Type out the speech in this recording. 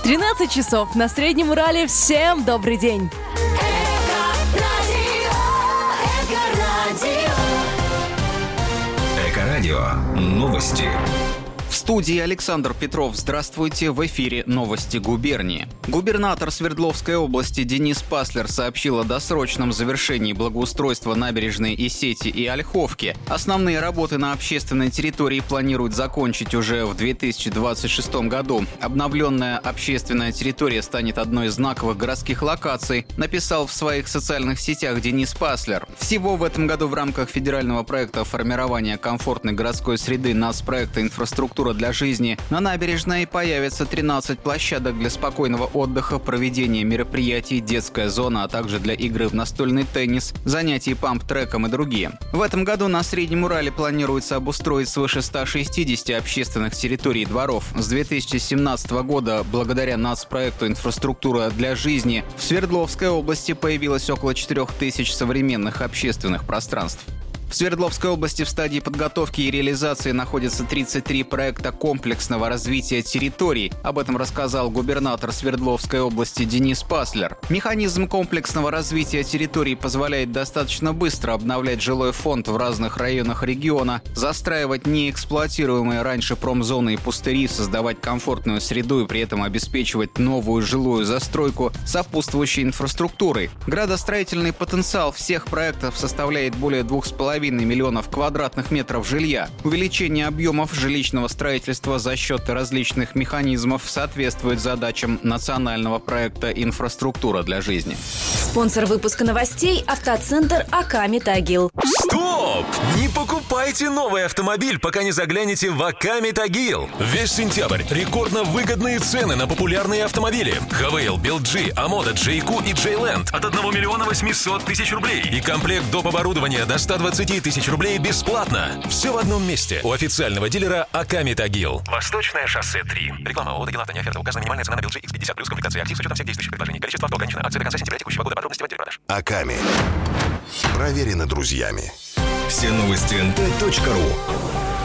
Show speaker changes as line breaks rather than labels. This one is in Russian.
13 часов на Среднем Урале. Всем добрый день.
Эко-радио. Новости.
В студии Александр Петров. Здравствуйте. В эфире новости губернии. Губернатор Свердловской области Денис Паслер сообщил о досрочном завершении благоустройства набережной Исети и Ольховки. Основные работы на общественной территории планируют закончить уже в 2026 году. Обновленная общественная территория станет одной из знаковых городских локаций, написал в своих социальных сетях Денис Паслер. Всего в этом году в рамках федерального проекта формирования комфортной городской среды нацпроекта «Инфраструктура для жизни» на набережной появится 13 площадок для спокойного отдыха, проведения мероприятий, детская зона, а также для игры в настольный теннис, занятий памп-треком и другие. В этом году на Среднем Урале планируется обустроить свыше 160 общественных территорий и дворов. С 2017 года, благодаря нацпроекту «Инфраструктура для жизни», в Свердловской области появилось около 4000 современных общественных пространств. В Свердловской области в стадии подготовки и реализации находятся 33 проекта комплексного развития территорий. Об этом рассказал губернатор Свердловской области Денис Паслер. Механизм комплексного развития территорий позволяет достаточно быстро обновлять жилой фонд в разных районах региона, застраивать неэксплуатируемые раньше промзоны и пустыри, создавать комфортную среду и при этом обеспечивать новую жилую застройку сопутствующей инфраструктурой. Градостроительный потенциал всех проектов составляет более 2,5 миллионов квадратных метров жилья. Увеличение объемов жилищного строительства за счет различных механизмов соответствует задачам национального проекта «Инфраструктура для жизни».
Спонсор выпуска новостей – автоцентр АК «Метагил».
Стоп! Не покупайте новый автомобиль, пока не заглянете в АК «Метагил». Весь сентябрь рекордно выгодные цены на популярные автомобили. Хавейл, BLG, Амода, Джейку и Джейленд от 1 миллиона 800 тысяч рублей. И комплект доп. Оборудования до 120 тысяч рублей бесплатно. Все в одном месте. У официального дилера АК «Метагил». Восточное шоссе 3. Реклама ООО «Дагилавто» не оферта. Указана минимальная цена на BLG X50 плюс комплектация актив с учетом всех действующих предложений. Количество авто ограничено. Акция до конца сентября текущего года. Подробности в отделе продаж.
Аками. Проверено друзьями. Все новости НТ.ру.